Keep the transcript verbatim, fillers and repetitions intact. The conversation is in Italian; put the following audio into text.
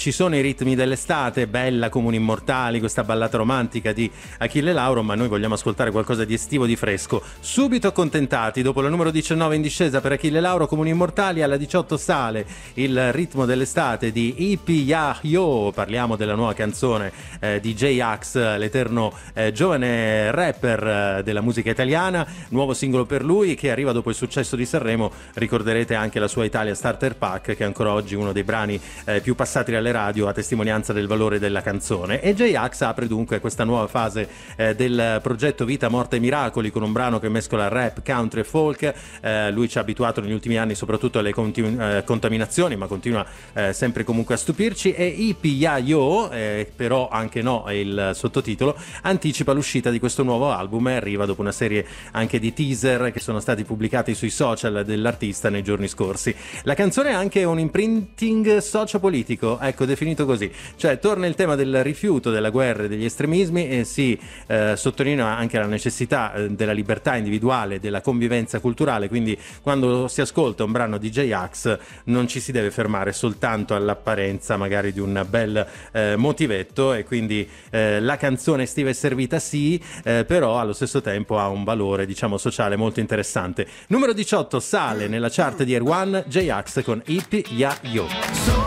ci sono i ritmi dell'estate, bella Comuni Immortali, questa ballata romantica di Achille Lauro, ma noi vogliamo ascoltare qualcosa di estivo, di fresco. Subito accontentati, dopo la numero diciannove in discesa per Achille Lauro, Comuni Immortali, alla diciotto sale il ritmo dell'estate di Ipi Ya Yo, parliamo della nuova canzone eh, di J-Ax, l'eterno eh, giovane rapper eh, della musica italiana, nuovo singolo per lui che arriva dopo il successo di Sanremo. Ricorderete anche la sua Italia Starter Pack, che è ancora oggi uno dei brani eh, più passati dalle radio, a testimonianza del valore della canzone. E J-Ax apre dunque questa nuova fase eh, del progetto Vita, Morte e Miracoli, con un brano che mescola rap, country e folk. Eh, lui ci ha abituato negli ultimi anni soprattutto alle continu- eh, contaminazioni, ma continua eh, sempre comunque a stupirci. E Ipi Ya Yo, eh, però anche no è il sottotitolo, anticipa l'uscita di questo nuovo album e arriva dopo una serie anche di teaser che sono stati pubblicati sui social dell'artista nei giorni scorsi. La canzone ha anche un imprinting sociopolitico, ecco, definito così, cioè torna il tema del rifiuto della guerra e degli estremismi e si eh, sottolinea anche la necessità eh, della libertà individuale, della convivenza culturale. Quindi quando si ascolta un brano di J-Ax non ci si deve fermare soltanto all'apparenza magari di un bel eh, motivetto, e quindi eh, la canzone estiva è servita sì, eh, però allo stesso tempo ha un valore, diciamo, sociale molto interessante. Numero diciotto sale nella chart di Air One, J-Ax con Ipi Ya Yo.